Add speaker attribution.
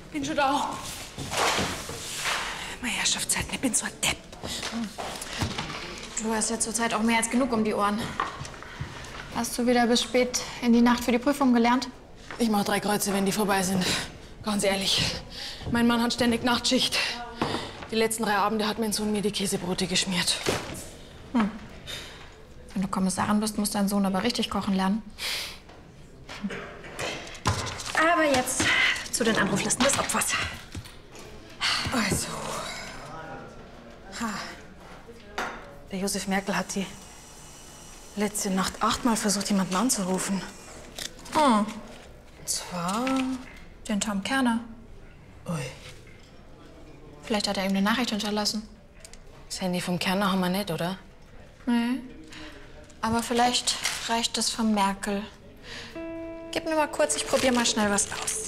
Speaker 1: Bin schon da. Meine Herrschaftszeiten, ich bin so ein Depp.
Speaker 2: Du hast ja zurzeit auch mehr als genug um die Ohren. Hast du wieder bis spät in die Nacht für die Prüfung gelernt?
Speaker 1: Ich mache 3 Kreuze, wenn die vorbei sind. Ganz ehrlich. Mein Mann hat ständig Nachtschicht. Die letzten 3 Abende hat mein Sohn mir die Käsebrote geschmiert.
Speaker 2: Wenn du Kommissarin bist, muss dein Sohn aber richtig kochen lernen. Aber jetzt zu den Anruflisten des Opfers.
Speaker 1: Also. Der Josef Merkel hat die letzte Nacht 8-mal versucht, jemanden anzurufen. Und zwar
Speaker 2: Den Tom Kerner.
Speaker 1: Ui.
Speaker 2: Vielleicht hat er ihm eine Nachricht hinterlassen.
Speaker 1: Das Handy vom Kerner haben wir nicht, oder?
Speaker 2: Nee. Aber vielleicht reicht es von Merkel. Gib mir mal kurz, ich probiere mal schnell was aus.